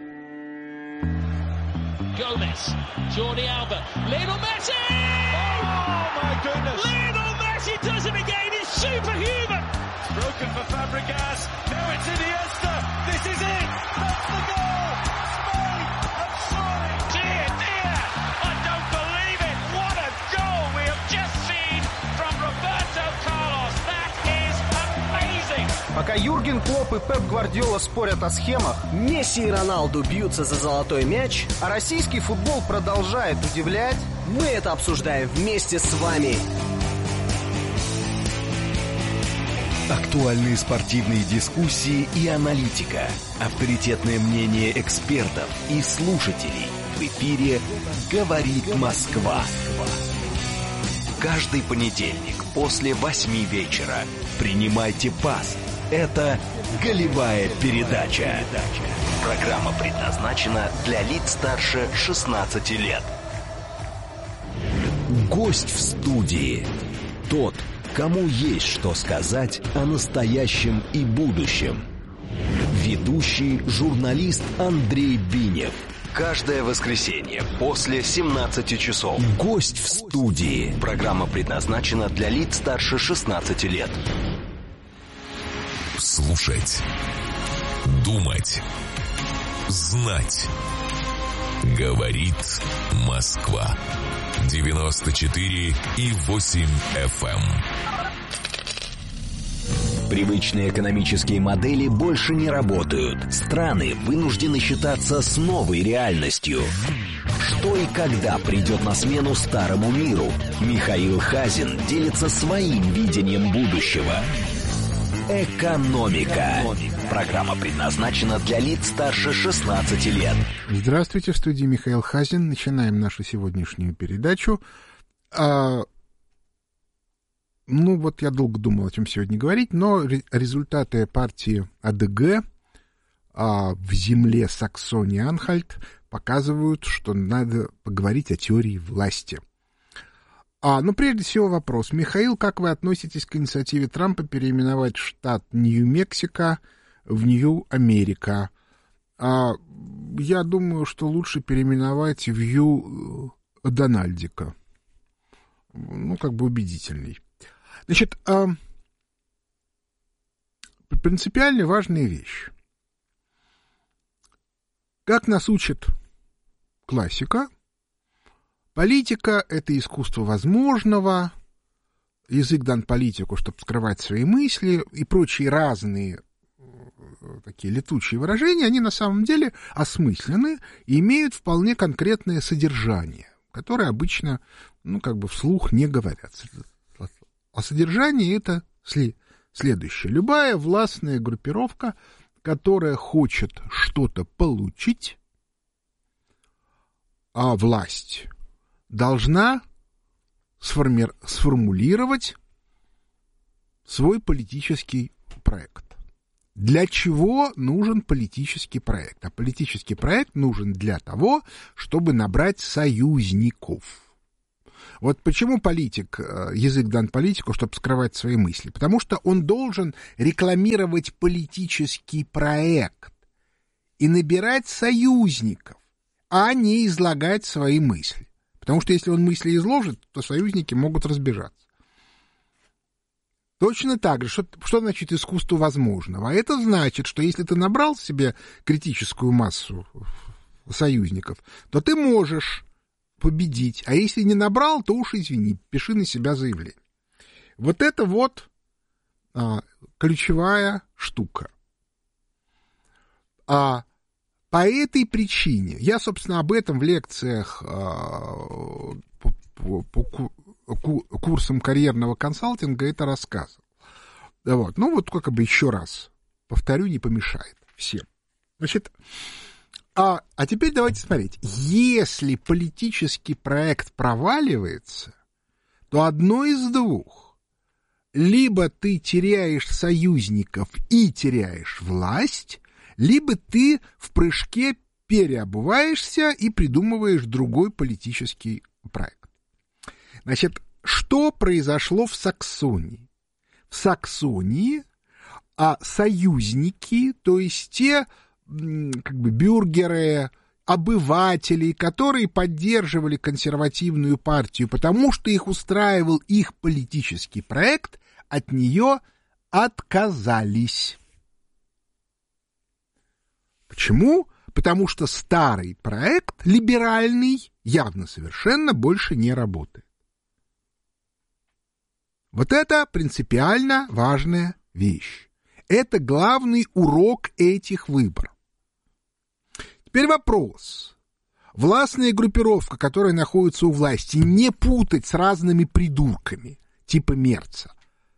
Gomez, Jordi Alba, Lionel Messi! Oh my goodness! Lionel Messi does it again. It's superhuman. It's broken for Fabregas. Now it's Iniesta. This is it. That's the goal. Spain have soaring. Dear, dear, I don't believe it. What a goal we have just seen from Roberto Carlos. That is amazing. Пока Юрген Клопп и Пеп Гвардиола спорят о схемах, Месси и Роналду бьются за золотой мяч, а российский футбол продолжает удивлять, мы это обсуждаем вместе с вами. Актуальные спортивные дискуссии и аналитика, авторитетное мнение экспертов и слушателей. В эфире «Говорит Москва». Каждый понедельник после восьми вечера принимайте пас. Это «Голевая передача». Программа предназначена для лиц старше шестнадцати лет. Гость в студии. Тот, кому есть что сказать о настоящем и будущем. Ведущий журналист Андрей Бинев. Каждое воскресенье после семнадцати часов. Гость в студии. Программа предназначена для лиц старше шестнадцати лет. Слушать, думать, знать. Говорит Москва. девяносто четыре и восемь эф эм. Привычные экономические модели больше не работают. Страны вынуждены считаться с новой реальностью. Что и когда придет на смену старому миру? Михаил Хазин делится своим видением будущего. Экономика. Программа предназначена для лиц старше шестнадцати лет. Здравствуйте, в студии Михаил Хазин. Начинаем нашу сегодняшнюю передачу. А, ну, вот я долго думал, о чем сегодня говорить, но результаты партии АДГ а, в земле Саксония-Анхальт показывают, что надо поговорить о теории власти. А, ну, прежде всего вопрос. Михаил, как вы относитесь к инициативе Трампа переименовать штат Нью-Мексико в Нью-Америка? А, я думаю, что лучше переименовать в Ю-Дональдика. Ну, как бы убедительней. Значит, а, принципиально важная вещь. Как нас учит классика, политика — это искусство возможного, язык дан политику, чтобы скрывать свои мысли и прочие разные такие летучие выражения, они на самом деле осмысленны и имеют вполне конкретное содержание, которое обычно, ну, как бы вслух не говорят. А содержание это следующее. Любая властная группировка, которая хочет что-то получить, а власть должна сформи... сформулировать свой политический проект. Для чего нужен политический проект? А политический проект нужен для того, чтобы набрать союзников. Вот почему политик, язык дан политику, чтобы скрывать свои мысли. Потому что он должен рекламировать политический проект и набирать союзников, а не излагать свои мысли. Потому что если он мысли изложит, то союзники могут разбежаться. Точно так же, что, что значит искусство возможного? А это значит, что если ты набрал себе критическую массу союзников, то ты можешь победить. А если не набрал, то уж извини, пиши на себя заявление. Вот это вот а, ключевая штука. А по этой причине, я, собственно, об этом в лекциях а, по, по, по курсам карьерного консалтинга это рассказывал. Вот. Ну, вот как бы еще раз повторю, не помешает всем. Значит, а, а теперь давайте смотреть. Если политический проект проваливается, то одно из двух. Либо ты теряешь союзников и теряешь власть, либо ты в прыжке переобуваешься и придумываешь другой политический проект. Значит, что произошло в Саксонии? В Саксонии а союзники, то есть те как бы бюргеры, обыватели, которые поддерживали консервативную партию, потому что их устраивал их политический проект, от нее отказались. Почему? Потому что старый проект, либеральный, явно совершенно больше не работает. Вот это принципиально важная вещь. Это главный урок этих выборов. Теперь вопрос. Властная группировка, которая находится у власти, не путать с разными придурками, типа Мерца.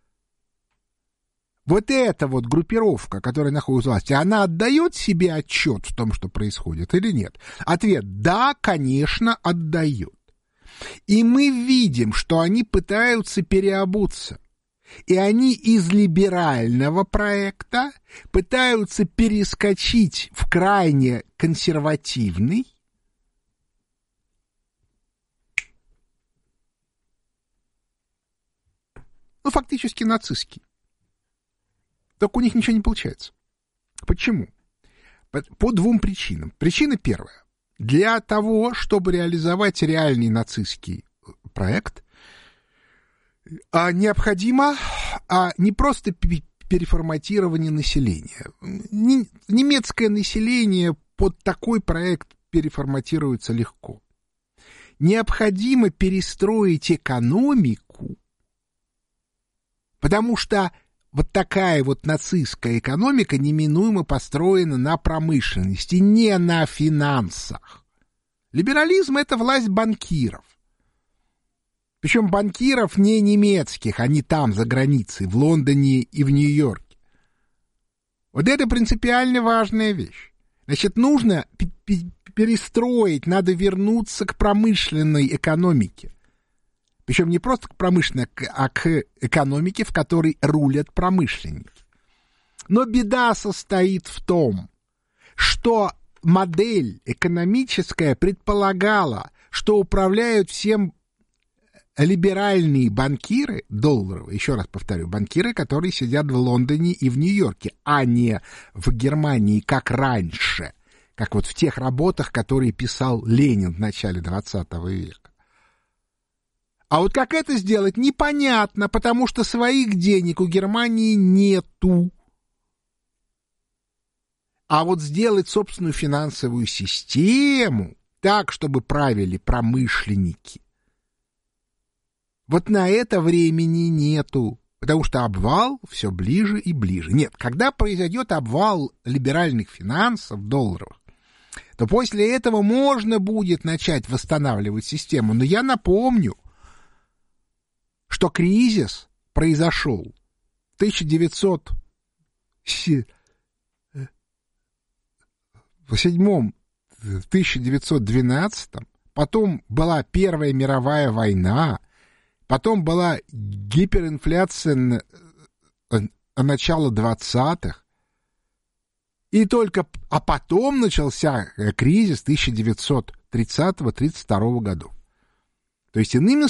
Вот эта вот группировка, которая находится у власти, она отдает себе отчет в том, что происходит, или нет? Ответ – да, конечно, отдает. И мы видим, что они пытаются переобуться. И они из либерального проекта пытаются перескочить в крайне консервативный, ну, фактически нацистский. Только у них ничего не получается. Почему? По, по двум причинам. Причина первая. Для того, чтобы реализовать реальный нацистский проект, а, необходимо а, не просто переформатирование населения. Не, немецкое население под такой проект переформатируется легко. Необходимо перестроить экономику, потому что вот такая вот нацистская экономика неминуемо построена на промышленности, не на финансах. Либерализм — это власть банкиров. Причем банкиров не немецких, они там, за границей, в Лондоне и в Нью-Йорке. Вот это принципиально важная вещь. Значит, нужно перестроить, надо вернуться к промышленной экономике. Причем не просто к промышленной, а к экономике, в которой рулят промышленники. Но беда состоит в том, что модель экономическая предполагала, что управляют всем либеральные банкиры, долларовые, еще раз повторю, банкиры, которые сидят в Лондоне и в Нью-Йорке, а не в Германии, как раньше, как вот в тех работах, которые писал Ленин в начале двадцатого века. А вот как это сделать, непонятно, потому что своих денег у Германии нету. А вот сделать собственную финансовую систему так, чтобы правили промышленники, вот на это времени нету. потому что обвал все ближе и ближе. Нет, когда произойдет обвал либеральных финансов долларовых, то после этого можно будет начать восстанавливать систему. Но я напомню, что кризис произошел в тысяча девятьсот седьмом — тысяча девятьсот двенадцатом, потом была Первая мировая война, потом была гиперинфляция начала двадцатых, и только, а потом начался кризис тысяча девятьсот тридцатого — тридцать второго годов. То есть, иными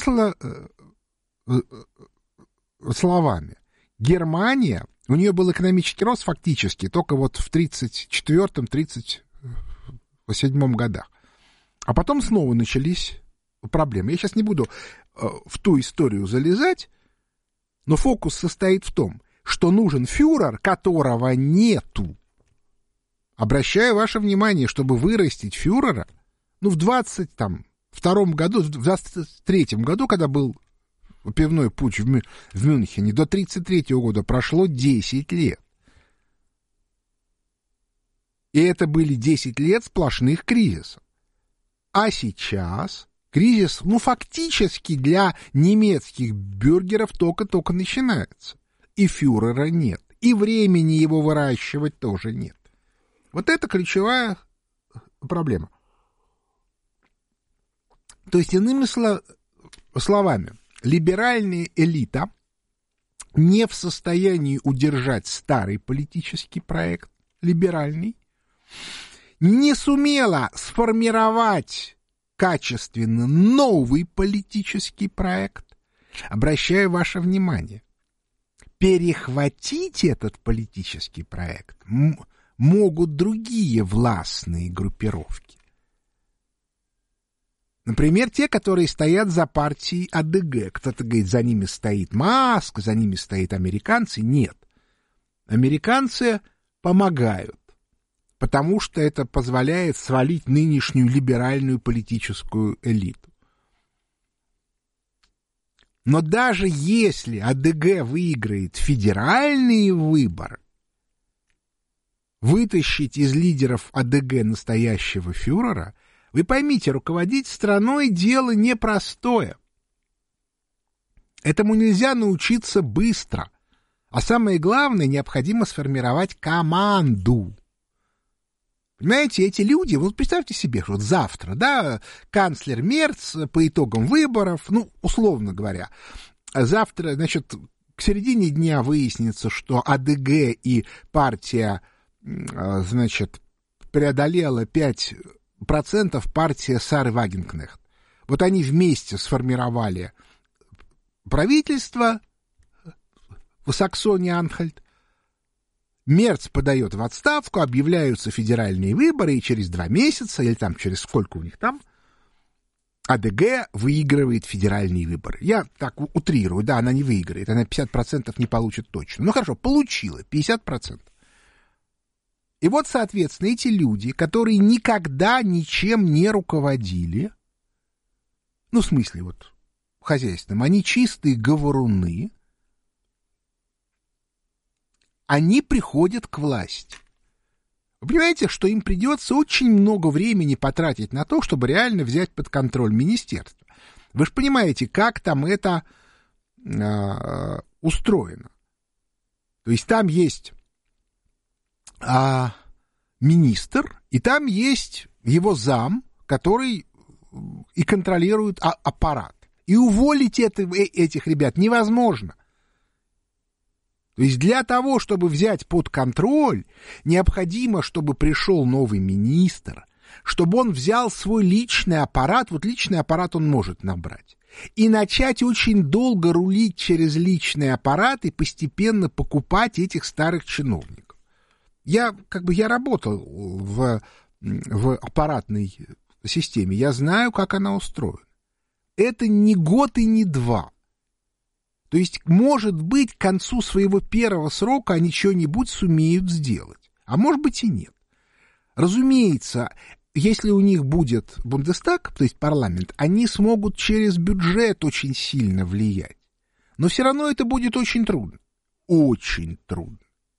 словами, Германия, у нее был экономический рост фактически только вот в тридцать четвёртом — тридцать седьмом годах. А потом снова начались проблемы. Я сейчас не буду э, в ту историю залезать, но фокус состоит в том, что нужен фюрер, которого нету. Обращаю ваше внимание, чтобы вырастить фюрера, ну, в двадцать втором году, в двадцать третьем году, когда был пивной путч в, Мю, в Мюнхене, до тридцать третьего года прошло десять лет. И это были десять лет сплошных кризисов. А сейчас кризис, ну, фактически для немецких бюргеров только-только начинается. И фюрера нет, и времени его выращивать тоже нет. Вот это ключевая проблема. То есть, иными словами, либеральная элита не в состоянии удержать старый политический проект, либеральный, не сумела сформировать качественно новый политический проект. Обращаю ваше внимание, перехватить этот политический проект м- могут другие властные группировки. Например, те, которые стоят за партией АДГ. Кто-то говорит, за ними стоит Маск, за ними стоят американцы. Нет. Американцы помогают, потому что это позволяет свалить нынешнюю либеральную политическую элиту. Но даже если АДГ выиграет федеральные выборы, вытащить из лидеров АДГ настоящего фюрера, вы поймите, руководить страной дело непростое. Этому нельзя научиться быстро. А самое главное, необходимо сформировать команду. Понимаете, эти люди, вот представьте себе, вот завтра, да, канцлер Мерц по итогам выборов, ну, условно говоря, завтра, значит, к середине дня выяснится, что АДГ и партия, значит, преодолела пять процентов, партия Сары Вагенкнехт. Вот они вместе сформировали правительство в Саксонии-Анхальт. Мерц подает в отставку, объявляются федеральные выборы, и через два месяца, или там через сколько у них там, АДГ выигрывает федеральные выборы. Я так утрирую, да, она не выиграет, она пятьдесят процентов не получит точно. Ну хорошо, получила пятьдесят процентов. И вот, соответственно, эти люди, которые никогда ничем не руководили, ну, в смысле, вот, хозяйственным, они чистые говоруны, они приходят к власти. Вы понимаете, что им придется очень много времени потратить на то, чтобы реально взять под контроль министерство. Вы же понимаете, как там это э, устроено. То есть там есть а, министр, и там есть его зам, который и контролирует а, аппарат. И уволить это, э, этих ребят невозможно. То есть для того, чтобы взять под контроль, необходимо, чтобы пришел новый министр, чтобы он взял свой личный аппарат, вот личный аппарат он может набрать, и начать очень долго рулить через личный аппарат и постепенно покупать этих старых чиновников. Я, как бы, я работал в, в аппаратной системе, я знаю, как она устроена. Это не год и не два. То есть, может быть, к концу своего первого срока они что-нибудь сумеют сделать. А может быть и нет. Разумеется, если у них будет Бундестаг, то есть парламент, они смогут через бюджет очень сильно влиять. Но все равно это будет очень трудно. Очень трудно.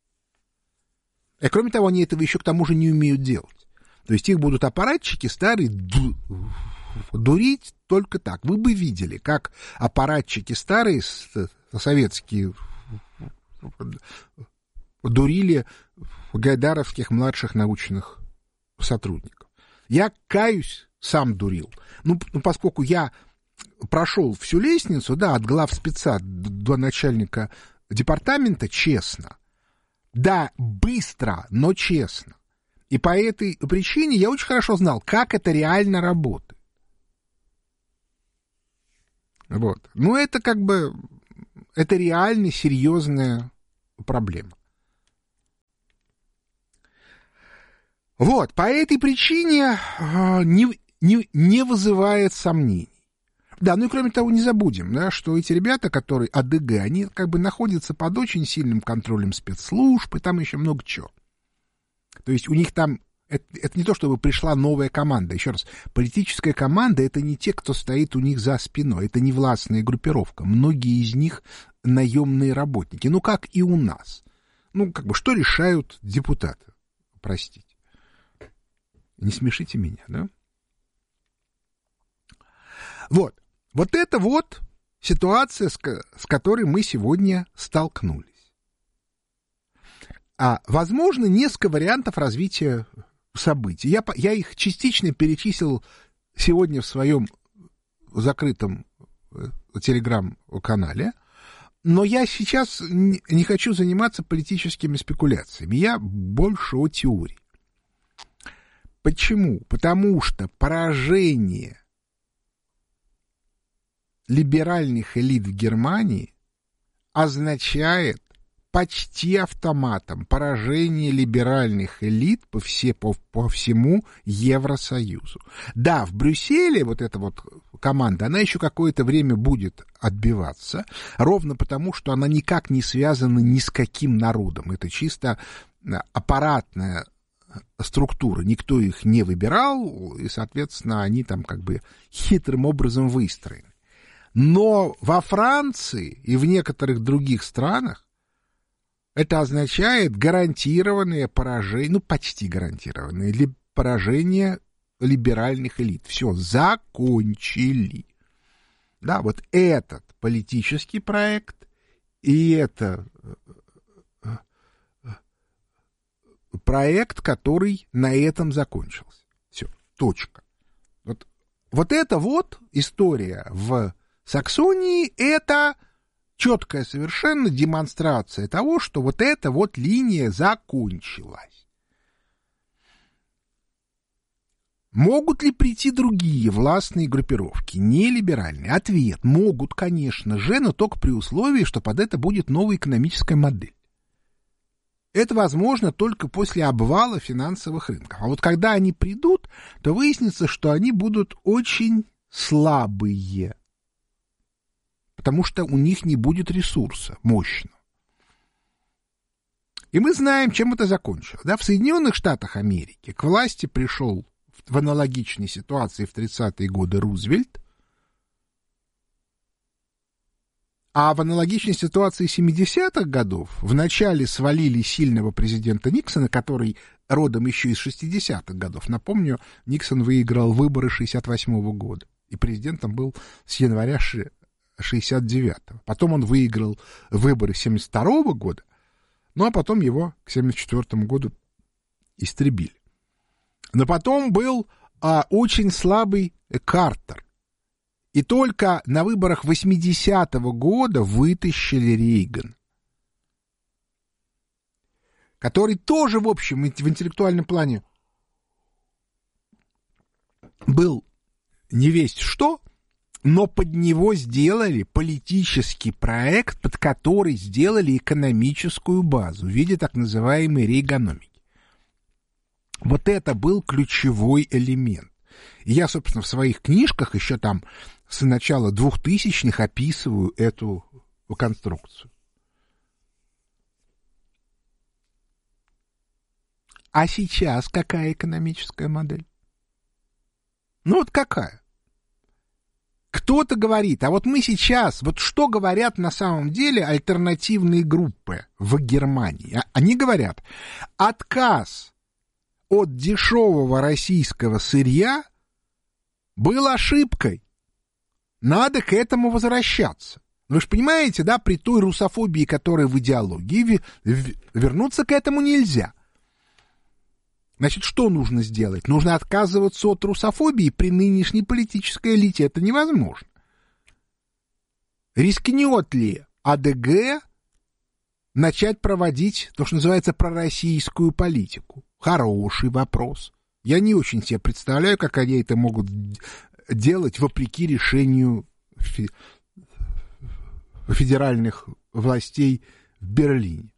И кроме того, они этого еще к тому же не умеют делать. То есть их будут аппаратчики старые ду- дурить только так. Вы бы видели, как аппаратчики старые, советские, дурили гайдаровских младших научных сотрудников. Я, каюсь, сам дурил. Ну, ну поскольку я прошел всю лестницу, да, от главспеца до начальника департамента, честно. Да, быстро, но честно. И по этой причине я очень хорошо знал, как это реально работает. Вот. Ну, это как бы, это реально серьезная проблема. Вот, по этой причине не, не, не вызывает сомнений. Да, ну и кроме того, не забудем, да, что эти ребята, которые АДГ, они как бы находятся под очень сильным контролем спецслужб, и там еще много чего. То есть у них там, это, это не то, чтобы пришла новая команда. Еще раз, политическая команда — это не те, кто стоит у них за спиной, это не властная группировка. Многие из них наемные работники, ну как и у нас. Ну, как бы, что решают депутаты? Простите. Не смешите меня, да? Вот. Вот это вот ситуация, с, с которой мы сегодня столкнулись. А, возможно, несколько вариантов развития событий. Я, я их частично перечислил сегодня в своем закрытом телеграм-канале, но я сейчас не, не хочу заниматься политическими спекуляциями. Я больше о теории. Почему? Потому что поражение либеральных элит в Германии означает почти автоматом поражение либеральных элит по, все, по, по всему Евросоюзу. Да, в Брюсселе вот эта вот команда, она еще какое-то время будет отбиваться, ровно потому, что она никак не связана ни с каким народом. Это чисто аппаратная структура. Никто их не выбирал, и, соответственно, они там как бы хитрым образом выстроены. Но во Франции и в некоторых других странах это означает гарантированное поражение, ну, почти гарантированное ли, поражение либеральных элит. Все, закончили. Да, вот этот политический проект и это проект, который на этом закончился. Все, точка. Вот, вот это вот история в Саксонии, это четкая совершенно демонстрация того, что вот эта вот линия закончилась. Могут ли прийти другие властные группировки, не либеральные? Ответ: могут, конечно же, но только при условии, что под это будет новая экономическая модель. Это возможно только после обвала финансовых рынков. А вот когда они придут, то выяснится, что они будут очень слабые, потому что у них не будет ресурса мощного. И мы знаем, чем это закончилось. Да? В Соединенных Штатах Америки к власти пришел в аналогичной ситуации в тридцатые годы Рузвельт, а в аналогичной ситуации семидесятых годов вначале свалили сильного президента Никсона, который родом еще из шестидесятых годов. Напомню, Никсон выиграл выборы шестьдесят восьмого года, и президентом был с января шестьдесят девятого. Потом он выиграл выборы семьдесят второго года, ну а потом его к семьдесят четвёртому году истребили. Но потом был а, очень слабый Картер. И только на выборах восьмидесятого года вытащили Рейган, который тоже, в общем, в интеллектуальном плане был невесть что, но под него сделали политический проект, под который сделали экономическую базу в виде так называемой рейганомики. Вот это был ключевой элемент. И я, собственно, в своих книжках еще там с начала двухтысячных описываю эту конструкцию. А сейчас какая экономическая модель? Ну вот какая? Кто-то говорит, а вот мы сейчас, вот что говорят на самом деле альтернативные группы в Германии? Они говорят, отказ от дешевого российского сырья был ошибкой. Надо к этому возвращаться. Вы же понимаете, да, при той русофобии, которая в идеологии, вернуться к этому нельзя. Значит, что нужно сделать? Нужно отказываться от русофобии при нынешней политической элите. Это невозможно. Рискнет ли АДГ начать проводить то, что называется пророссийскую политику? Хороший вопрос. Я не очень себе представляю, как они это могут делать вопреки решению федеральных властей в Берлине.